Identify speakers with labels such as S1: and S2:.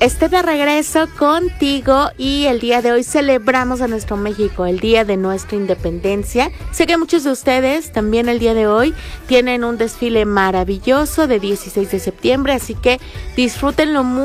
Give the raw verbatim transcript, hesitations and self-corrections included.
S1: esté de regreso contigo y el día de hoy celebramos a nuestro México, el día de nuestra independencia. Sé que muchos de ustedes también el día de hoy tienen un desfile maravilloso de dieciséis de septiembre, así que disfrútenlo mucho.